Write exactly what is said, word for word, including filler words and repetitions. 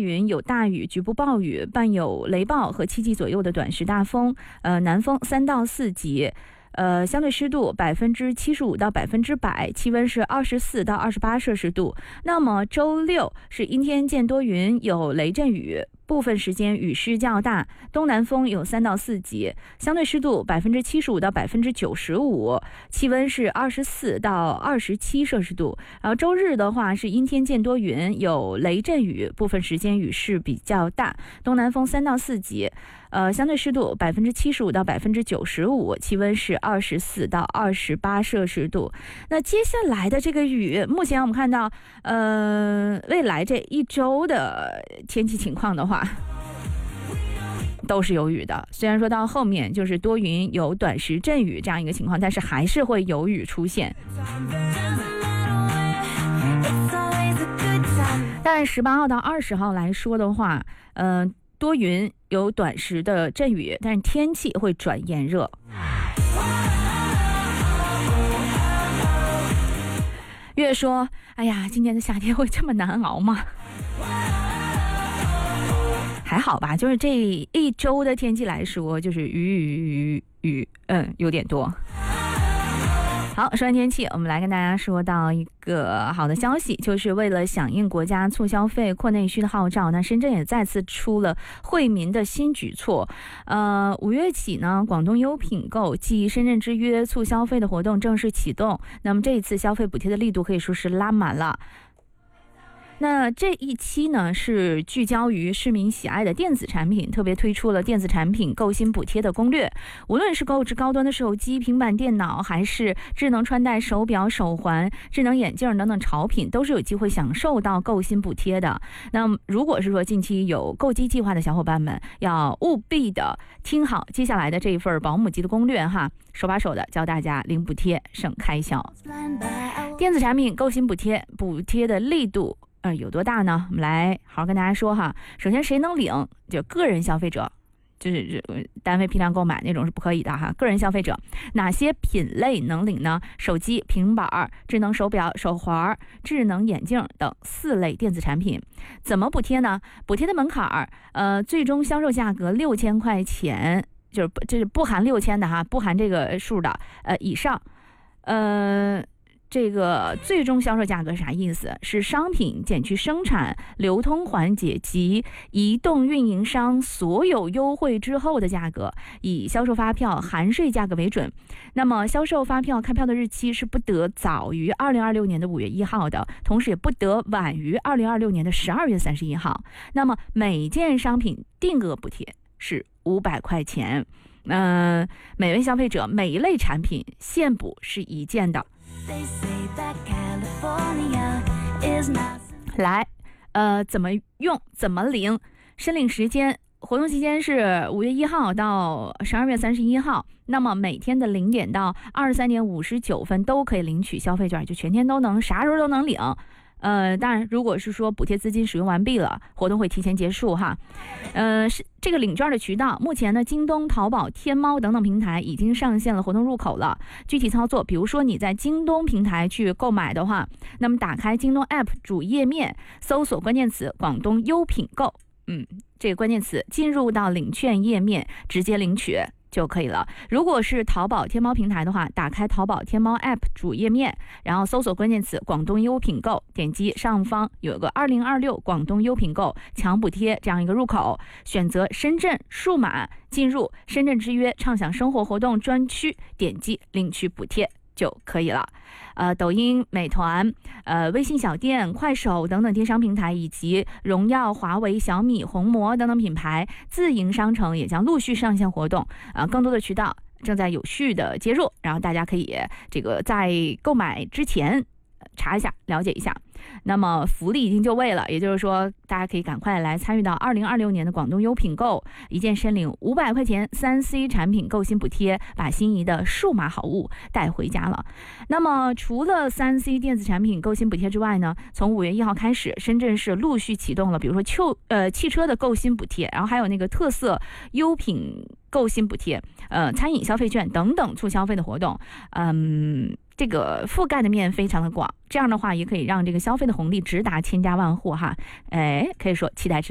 云，有大雨，局部暴雨，伴有雷暴和七级左右的短时大风，呃，南风三到四级。呃，相对湿度百分之七十五到百分之百，气温是二十四到二十八摄氏度。那么周六是阴天见多云，有雷阵雨，部分时间雨势较大，东南风有三到四级，相对湿度百分之七十五到百分之九十五，气温是二十四到二十七摄氏度。然后周日的话是阴天见多云，有雷阵雨，部分时间雨势比较大，东南风三到四级。呃，相对湿度百分之七十五到百分之九十五，气温是二十四到二十八摄氏度。那接下来的这个雨，目前我们看到，呃，未来这一周的天气情况的话，都是有雨的。虽然说到后面就是多云有短时阵雨这样一个情况，但是还是会有雨出现。但十八号到二十号来说的话，呃。多云有短时的阵雨，但是天气会转炎热。月说：“哎呀，今年的夏天会这么难熬吗？”还好吧，就是这一周的天气来说，就是雨雨雨雨，嗯，有点多。好，说完天气，我们来跟大家说到一个好的消息，就是为了响应国家促消费、扩内需的号召，那深圳也再次出了惠民的新举措。呃，五月起呢，广东优品购暨深圳之约促消费的活动正式启动。那么这一次消费补贴的力度可以说是拉满了。那这一期呢是聚焦于市民喜爱的电子产品，特别推出了电子产品购新补贴的攻略。无论是购置高端的手机、平板电脑，还是智能穿戴手表、手环、智能眼镜等等潮品，都是有机会享受到购新补贴的。那如果是说近期有购机计划的小伙伴们，要务必的听好接下来的这一份保姆级的攻略哈，手把手的教大家零补贴省开销。电子产品购新补贴，补贴的力度呃，有多大呢？我们来好好跟大家说哈。首先，谁能领？就个人消费者，就是单位批量购买那种是不可以的哈。个人消费者哪些品类能领呢？手机、平板、智能手表、手环、智能眼镜等四类电子产品。怎么补贴呢？补贴的门槛呃，最终销售价格六千块钱，就是这是不含六千的哈，不含这个数的呃以上，呃。这个最终销售价格是啥意思？是商品减去生产、流通环节及移动运营商所有优惠之后的价格，以销售发票含税价格为准。那么销售发票开票的日期是不得早于二零二六年的五月一号的，同时也不得晚于二零二六年的十二月三十一号。那么每件商品定额补贴是五百块钱。嗯、呃，每位消费者每一类产品现补是一件的。来，呃，怎么用？怎么领？申领时间，活动期间是五月一号到十二月三十一号。那么每天的零点到二十三点五十九分都可以领取消费券，就全天都能，啥时候都能领。呃，当然，如果是说补贴资金使用完毕了，活动会提前结束哈。呃，是这个领券的渠道，目前呢，京东、淘宝、天猫等等平台已经上线了活动入口了。具体操作，比如说你在京东平台去购买的话，那么打开京东 App 主页面，搜索关键词“广东优品购”，嗯，这个关键词进入到领券页面，直接领取就可以了。如果是淘宝、天猫平台的话，打开淘宝、天猫 App 主页面，然后搜索关键词“广东优品购”，点击上方有个二零二六广东优品购强补贴这样一个入口，选择深圳数码，进入深圳之约畅享生活活动专区，点击领取补贴就可以了。呃，抖音、美团、呃微信小店、快手等等电商平台，以及荣耀、华为、小米、红魔等等品牌自营商城也将陆续上线活动。呃，更多的渠道正在有序的接入，然后大家可以这个在购买之前查一下，了解一下。那么福利已经就位了，也就是说大家可以赶快来参与到二零二六年的广东优品购，一键申领五百块钱三 C 产品购新补贴，把心仪的数码好物带回家了。那么除了三 C 电子产品购新补贴之外呢，从五月一号开始，深圳市陆续启动了比如说汽呃汽车的购新补贴，然后还有那个特色优品购新补贴，呃餐饮消费券等等促消费的活动。嗯这个覆盖的面非常的广，这样的话也可以让这个消费的红利直达千家万户哈，哎，可以说期待值。